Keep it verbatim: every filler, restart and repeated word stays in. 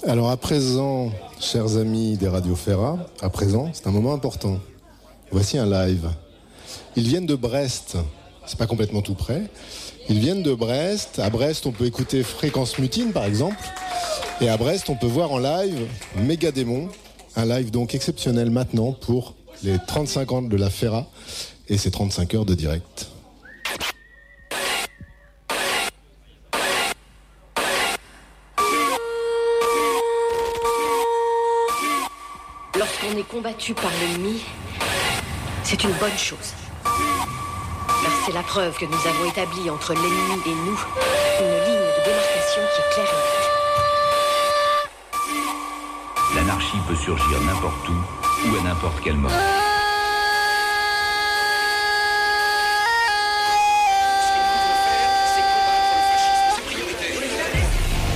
Alors à présent, chers amis des radios Ferrat, à présent, c'est un moment important. Voici un live. Ils viennent de Brest, c'est pas complètement tout près. Ils viennent de Brest. À Brest, on peut écouter Fréquence Mutine, par exemple. Et à Brest, on peut voir en live Mégadémon. Un live donc exceptionnel maintenant pour les trente-cinq ans de la Ferrat et ses trente-cinq heures de direct. Lorsqu'on est combattu par l'ennemi, c'est une bonne chose. Car c'est la preuve que nous avons établie entre l'ennemi et nous une ligne de démarcation qui est claire et nette. L'anarchie peut surgir n'importe où ou à n'importe quel moment.